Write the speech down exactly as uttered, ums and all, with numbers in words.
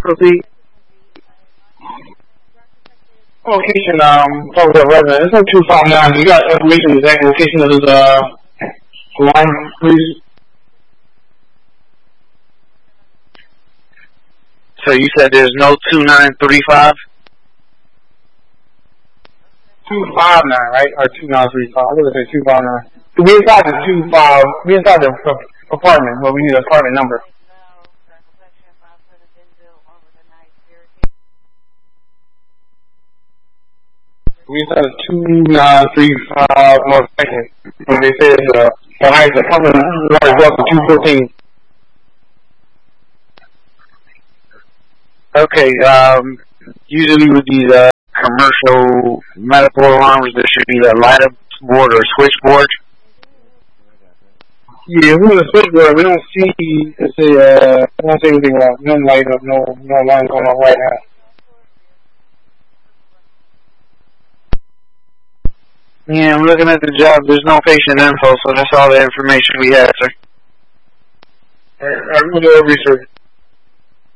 Proceed. Location, um, for the resident. It's like two five nine. You got information of the exact location of his, uh, line, please? So you said there's no two nine three five? two five nine, right? Or two nine three five. I was going to say two five nine. We inside the two five, we inside the apartment, but we need an apartment number. We inside the two nine three five North Second. When they say it's uh, the highest apartment number is up to two fourteen. Okay, um, usually with these, uh, commercial medical alarms, there should be a light up board or switchboard. Yeah, we're in the switchboard. We don't see, let's say, uh, we don't see anything wrong. No light up, no, no line going on right now. Yeah, I'm looking at the job. There's no patient info, so that's all the information we have, sir. Alright, we'll do our research.